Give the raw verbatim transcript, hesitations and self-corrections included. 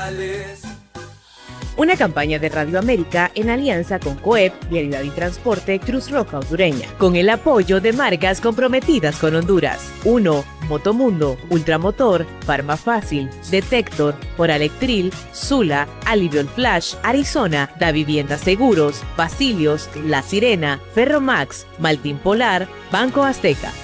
Morales. Una campaña de Radio América en alianza con COEP, Vialidad y Transporte Cruz Roja Hondureña, con el apoyo de marcas comprometidas con Honduras. uno. Motomundo, Ultramotor, Farma Fácil, Detector, Oralectril, Zula, Alivion Flash, Arizona, Da Vivienda Seguros, Basilios, La Sirena, Ferromax, Maltín Polar, Banco Azteca.